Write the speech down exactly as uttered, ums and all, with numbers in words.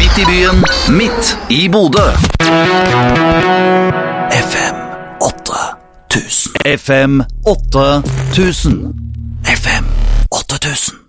Midt i byen, midt i Bodø. F M åtte tusen. F M åtte tusen. F M åtte tusen.